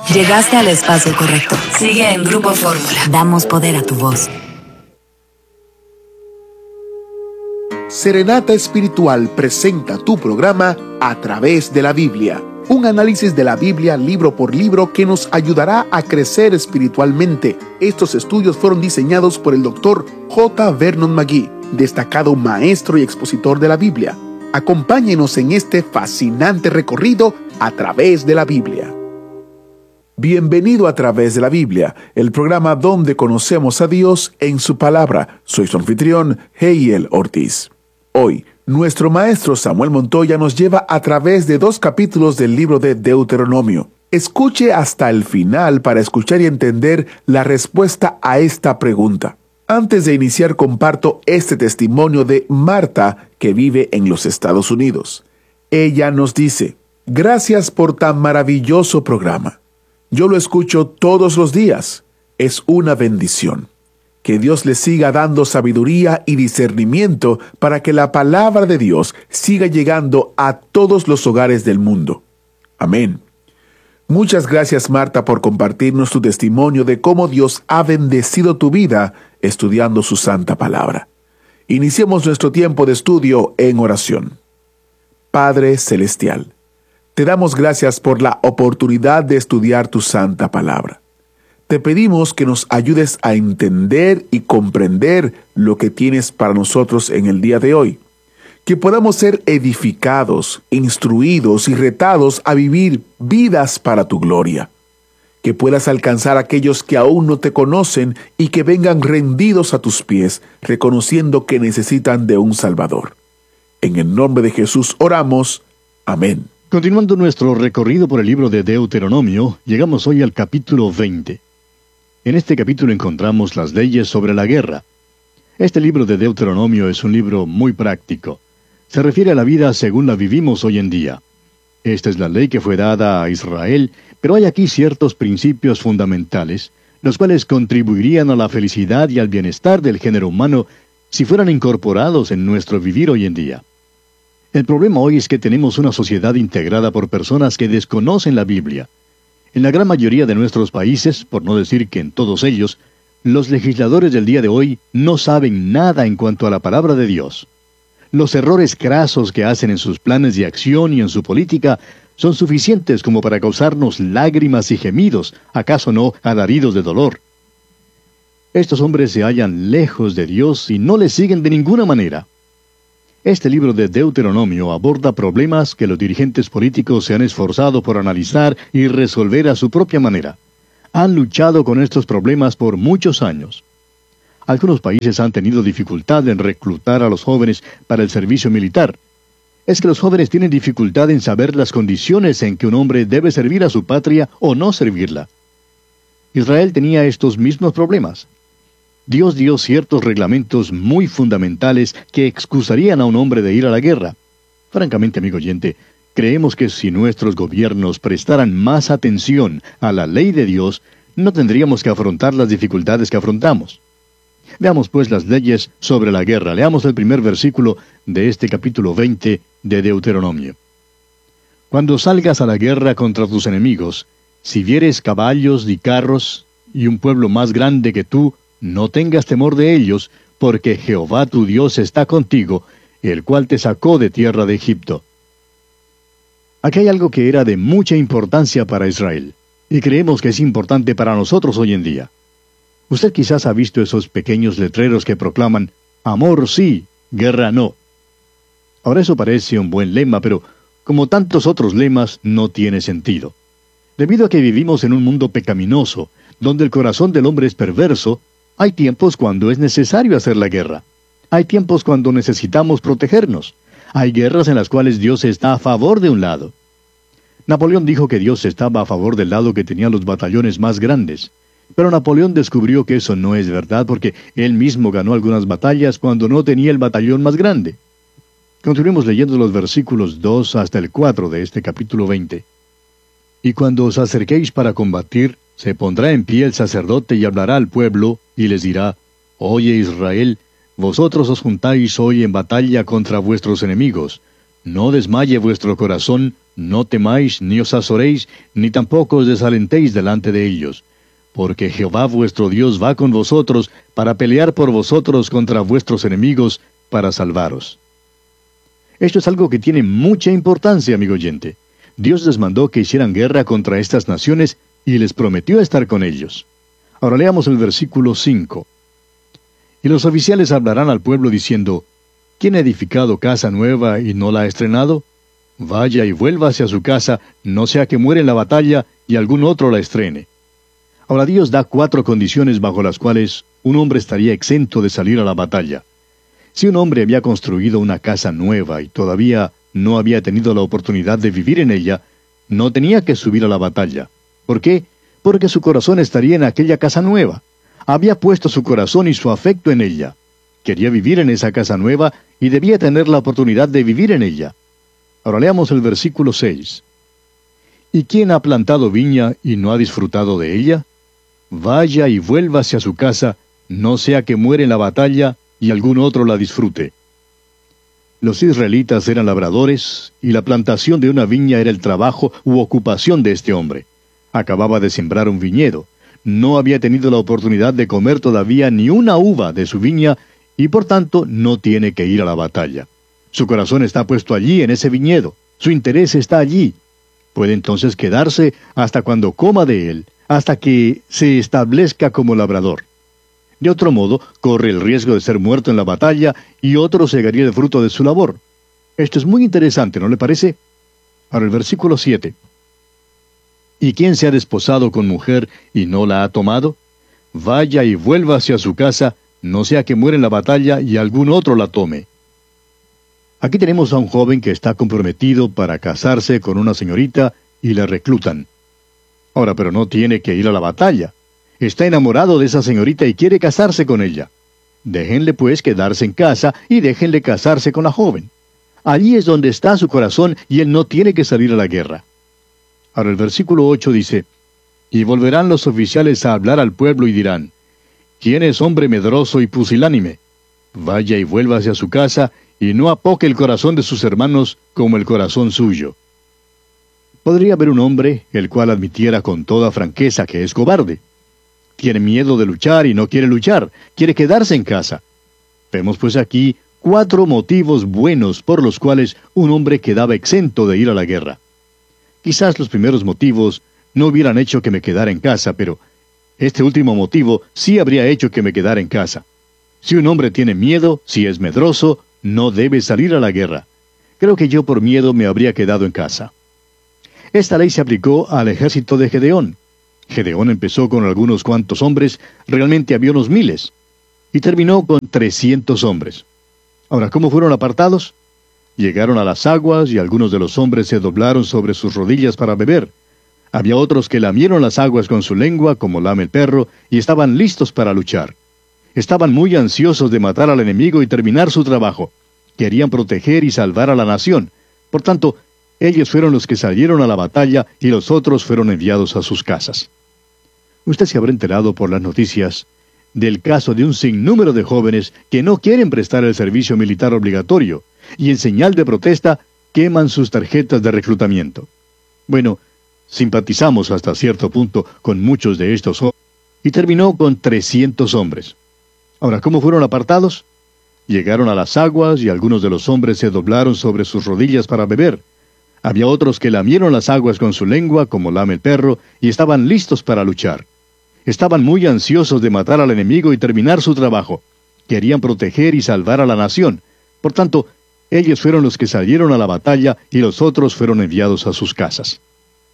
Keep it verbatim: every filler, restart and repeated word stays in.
Llegaste al espacio correcto. Sigue en Grupo Fórmula. Damos poder a tu voz. Serenata Espiritual presenta tu programa A Través de la Biblia. Un análisis de la Biblia libro por libro que nos ayudará a crecer espiritualmente. Estos estudios fueron diseñados por el doctor J. Vernon McGee, destacado maestro y expositor de la Biblia. Acompáñenos en este fascinante recorrido a través de la Biblia. Bienvenido a Través de la Biblia, el programa donde conocemos a Dios en su palabra. Soy su anfitrión, Heiel Ortiz. Hoy, nuestro maestro Samuel Montoya nos lleva a través de dos capítulos del libro de Deuteronomio. Escuche hasta el final para escuchar y entender la respuesta a esta pregunta. Antes de iniciar, comparto este testimonio de Marta, que vive en los Estados Unidos. Ella nos dice: gracias por tan maravilloso programa. Yo lo escucho todos los días. Es una bendición. Que Dios le siga dando sabiduría y discernimiento para que la palabra de Dios siga llegando a todos los hogares del mundo. Amén. Muchas gracias, Marta, por compartirnos tu testimonio de cómo Dios ha bendecido tu vida estudiando su santa palabra. Iniciemos nuestro tiempo de estudio en oración. Padre Celestial, te damos gracias por la oportunidad de estudiar tu santa palabra. Te pedimos que nos ayudes a entender y comprender lo que tienes para nosotros en el día de hoy. Que podamos ser edificados, instruidos y retados a vivir vidas para tu gloria. Que puedas alcanzar a aquellos que aún no te conocen y que vengan rendidos a tus pies, reconociendo que necesitan de un Salvador. En el nombre de Jesús oramos. Amén. Continuando nuestro recorrido por el libro de Deuteronomio, llegamos hoy al capítulo veinte. En este capítulo encontramos las leyes sobre la guerra. Este libro de Deuteronomio es un libro muy práctico. Se refiere a la vida según la vivimos hoy en día. Esta es la ley que fue dada a Israel, pero hay aquí ciertos principios fundamentales, los cuales contribuirían a la felicidad y al bienestar del género humano si fueran incorporados en nuestro vivir hoy en día. El problema hoy es que tenemos una sociedad integrada por personas que desconocen la Biblia. En la gran mayoría de nuestros países, por no decir que en todos ellos, los legisladores del día de hoy no saben nada en cuanto a la palabra de Dios. Los errores crasos que hacen en sus planes de acción y en su política son suficientes como para causarnos lágrimas y gemidos, acaso no alaridos de dolor. Estos hombres se hallan lejos de Dios y no le siguen de ninguna manera. Este libro de Deuteronomio aborda problemas que los dirigentes políticos se han esforzado por analizar y resolver a su propia manera. Han luchado con estos problemas por muchos años. Algunos países han tenido dificultad en reclutar a los jóvenes para el servicio militar. Es que los jóvenes tienen dificultad en saber las condiciones en que un hombre debe servir a su patria o no servirla. Israel tenía estos mismos problemas. Dios dio ciertos reglamentos muy fundamentales que excusarían a un hombre de ir a la guerra. Francamente, amigo oyente, creemos que si nuestros gobiernos prestaran más atención a la ley de Dios, no tendríamos que afrontar las dificultades que afrontamos. Veamos pues las leyes sobre la guerra. Leamos el primer versículo de este capítulo veinte de Deuteronomio. Cuando salgas a la guerra contra tus enemigos, si vieres caballos y carros y un pueblo más grande que tú, no tengas temor de ellos, porque Jehová tu Dios está contigo, el cual te sacó de tierra de Egipto. Aquí hay algo que era de mucha importancia para Israel, y creemos que es importante para nosotros hoy en día. Usted quizás ha visto esos pequeños letreros que proclaman, amor sí, guerra no. Ahora eso parece un buen lema, pero como tantos otros lemas, no tiene sentido. Debido a que vivimos en un mundo pecaminoso, donde el corazón del hombre es perverso, hay tiempos cuando es necesario hacer la guerra. Hay tiempos cuando necesitamos protegernos. Hay guerras en las cuales Dios está a favor de un lado. Napoleón dijo que Dios estaba a favor del lado que tenía los batallones más grandes. Pero Napoleón descubrió que eso no es verdad porque él mismo ganó algunas batallas cuando no tenía el batallón más grande. Continuemos leyendo los versículos dos hasta el cuatro de este capítulo veinte. Y cuando os acerquéis para combatir, se pondrá en pie el sacerdote y hablará al pueblo, y les dirá, Oye Israel, vosotros os juntáis hoy en batalla contra vuestros enemigos. No desmaye vuestro corazón, no temáis, ni os azoréis, ni tampoco os desalentéis delante de ellos. Porque Jehová vuestro Dios va con vosotros para pelear por vosotros contra vuestros enemigos, para salvaros. Esto es algo que tiene mucha importancia, amigo oyente. Dios les mandó que hicieran guerra contra estas naciones y les prometió estar con ellos. Ahora leamos el versículo cinco. Y los oficiales hablarán al pueblo diciendo, ¿quién ha edificado casa nueva y no la ha estrenado? Vaya y vuelva hacia su casa, no sea que muera en la batalla y algún otro la estrene. Ahora Dios da cuatro condiciones bajo las cuales un hombre estaría exento de salir a la batalla. Si un hombre había construido una casa nueva y todavía no había tenido la oportunidad de vivir en ella, no tenía que subir a la batalla. ¿Por qué? Porque su corazón estaría en aquella casa nueva. Había puesto su corazón y su afecto en ella. Quería vivir en esa casa nueva y debía tener la oportunidad de vivir en ella. Ahora leamos el versículo seis. ¿Y quién ha plantado viña y no ha disfrutado de ella? Vaya y vuelva hacia su casa, no sea que muere en la batalla y algún otro la disfrute. Los israelitas eran labradores, y la plantación de una viña era el trabajo u ocupación de este hombre. Acababa de sembrar un viñedo. No había tenido la oportunidad de comer todavía ni una uva de su viña, y por tanto no tiene que ir a la batalla. Su corazón está puesto allí en ese viñedo. Su interés está allí. Puede entonces quedarse hasta cuando coma de él, hasta que se establezca como labrador. De otro modo, corre el riesgo de ser muerto en la batalla y otro segaría el fruto de su labor. Esto es muy interesante, ¿no le parece? Ahora el versículo siete. ¿Y quién se ha desposado con mujer y no la ha tomado? Vaya y vuelva hacia su casa, no sea que muera en la batalla y algún otro la tome. Aquí tenemos a un joven que está comprometido para casarse con una señorita y la reclutan. Ahora, pero no tiene que ir a la batalla. Está enamorado de esa señorita y quiere casarse con ella. Déjenle pues quedarse en casa y déjenle casarse con la joven. Allí es donde está su corazón y él no tiene que salir a la guerra. Ahora el versículo ocho dice, y volverán los oficiales a hablar al pueblo y dirán, ¿quién es hombre medroso y pusilánime? Vaya y vuelva hacia su casa y no apoque el corazón de sus hermanos como el corazón suyo. Podría haber un hombre el cual admitiera con toda franqueza que es cobarde. Tiene miedo de luchar y no quiere luchar, quiere quedarse en casa. Vemos pues aquí cuatro motivos buenos por los cuales un hombre quedaba exento de ir a la guerra. Quizás los primeros motivos no hubieran hecho que me quedara en casa, pero este último motivo sí habría hecho que me quedara en casa. Si un hombre tiene miedo, si es medroso, no debe salir a la guerra. Creo que yo por miedo me habría quedado en casa. Esta ley se aplicó al ejército de Gedeón. Gedeón empezó con algunos cuantos hombres, realmente había unos miles, y terminó con trescientos hombres. Ahora, ¿cómo fueron apartados? Llegaron a las aguas y algunos de los hombres se doblaron sobre sus rodillas para beber. Había otros que lamieron las aguas con su lengua, como lame el perro, y estaban listos para luchar. Estaban muy ansiosos de matar al enemigo y terminar su trabajo. Querían proteger y salvar a la nación. Por tanto, ellos fueron los que salieron a la batalla y los otros fueron enviados a sus casas. Usted se habrá enterado por las noticias del caso de un sinnúmero de jóvenes que no quieren prestar el servicio militar obligatorio y en señal de protesta queman sus tarjetas de reclutamiento. Bueno, simpatizamos hasta cierto punto con muchos de estos jóvenes y terminó con trescientos hombres. Ahora, ¿cómo fueron apartados? Llegaron a las aguas y algunos de los hombres se doblaron sobre sus rodillas para beber. Había otros que lamieron las aguas con su lengua, como lame el perro, y estaban listos para luchar. Estaban muy ansiosos de matar al enemigo y terminar su trabajo. Querían proteger y salvar a la nación. Por tanto, ellos fueron los que salieron a la batalla y los otros fueron enviados a sus casas.